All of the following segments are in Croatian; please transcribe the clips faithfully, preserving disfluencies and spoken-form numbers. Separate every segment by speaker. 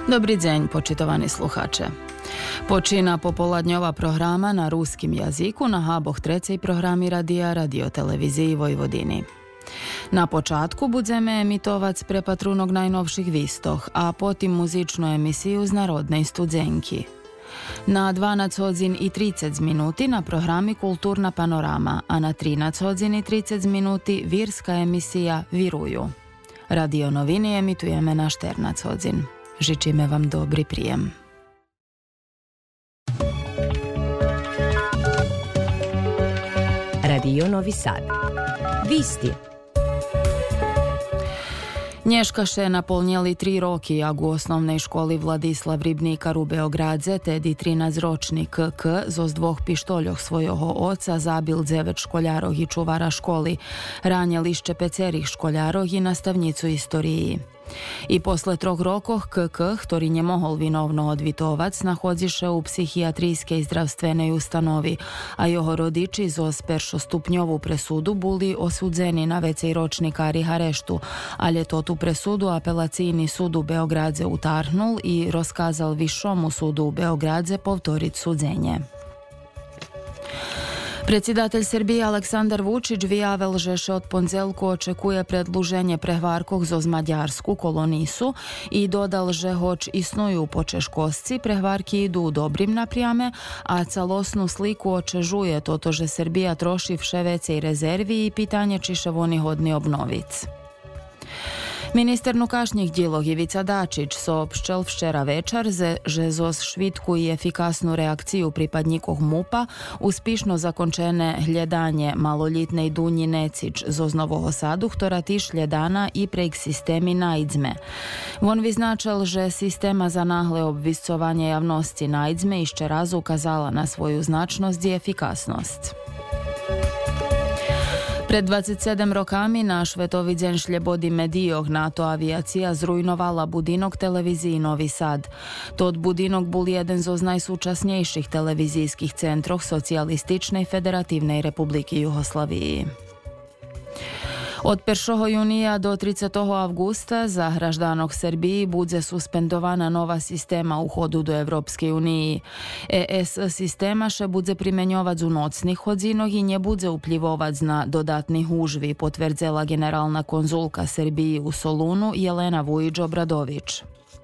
Speaker 1: Dobry dzień, počitovani sluhače. Počina popoladnjova programa na ruskim jaziku na Haboh trecej programi radija radioteleviziji Vojvodini. Na počatku budzeme emitovac prepatrunog najnovših vistoh, a potim muzičnu emisiju z narodnej studzenki. Na dvanaest hodzin i trideset minuti na programi Kulturna panorama, a na trinaest hodzin i trideset minuti virska emisija Viruju. Radio novini emitujeme na četrnaest hodzin. Žičime vam dobri prijem.
Speaker 2: Radio Novi Sad. Visti.
Speaker 1: Nješkaše napolnjeli tri roki, jak u osnovnej školi Vladislav Ribnikar u Beogradze, tedi trinaest-ročni K K zo z dvoh pištoljoh svojoho oca zabil devet školjarov i čuvara školi, ranjeli še pecerih školjarov i nastavnicu istoriji. I posle troch rokoh K K, ktorý nemohol vinovno odvitovac, nachodziše u psihijatrijskej zdravstvenej ustanovi, a jeho rodiči zo peršostupnjovu presudu buli osudzeni na vecej ročni kari hareštu, ali to tu presudu apelacijni sud u Beogradze utarhnul i rozkazal višomu sudu u Beogradze povtorit sudzenje. Predsjedatelj Srbije Aleksandar Vučić vyjavil, že še od ponzelku očekuje predluženje prehvarkoh zo z Maďarsku kolonisu i dodal, že hoć isnuju počeškosci, prehvarki idu u dobrim naprijame, a calosnu sliku očežuje toto, že Srbija troši vše vecej rezervi i pitanje či še oni hodni obnovic. Minister nukašnjih djelog Ivica Dačić soopščel včera večer, že zo švitku i efikasnu reakciju pripadnikov MUP-a uspišno zakončene hledanje malolitnej Dunji Necić zo z Novoho Sadu, ktorá tiš hledana i prek sistemi naidzme. On vyznačil, že sistema za nahle obviscovanje javnosti naidzme išće raz ukazala na svoju značnosť i efikasnosť. Pred dvadeset sedem rokami na Švetovi deň šljebodi Medijog NATO aviacija zrujnovala budinok televiziji Novi Sad. Tod budinok bol jeden zo z najsúčasnejších televizijskih centroh Socijalističnej federativnej republiky Jugoslaviji. Od prvého junija do tridsiatého avgusta za hraždanok Srbiji budze suspendovana nova sistema u hodu do Evropske uniji. E S sistema še budze primenjovac u nocnih hodzinog i nje budze upljivovac na dodatnih užvi, potvrdzela generalna konzulka Srbiji u Solunu Jelena Vujić-Obradović.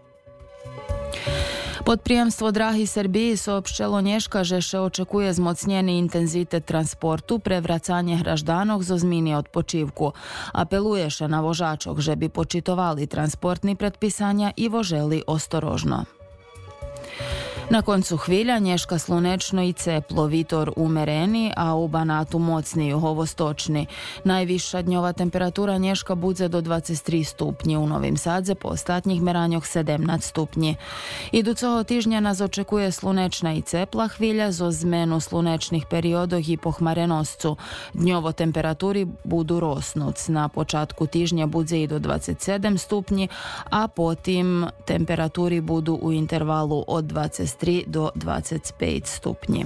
Speaker 1: Pod prijemstvo Drahi Srbiji soopščelo Nješka, že še očekuje zmocnjeni intenzitet transportu pre vracanje hraždanog zo zmini odpočivku. Apeluje še na vožačok, že bi počitovali transportni predpisanja i voželi ostorožno. Na koncu hvilja Nješka slunečno i ceplo, vitor umereni, a u Banatu mocni juhovostočni. Najviša dnjova temperatura Nješka budze do dvadeset tri stupnji, u Novim Sadze po ostatnjih meranjoh sedemnaest stupnji. Iducoho tižnja nas očekuje slunečna i cepla hvilja zo zmenu slunečnih periodoh i pohmarenoscu. Dnjovo temperaturi budu rosnuc. Na počatku tižnja budze i do dvadeset sedam stupnji, a potim temperaturi budu u intervalu od dvadeset tri do dvadeset pet stupnji.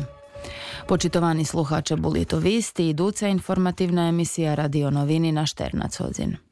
Speaker 1: Počitovani sluhače, boli to visti, iduca informativna emisija Radio novini na četrnaest hodzin.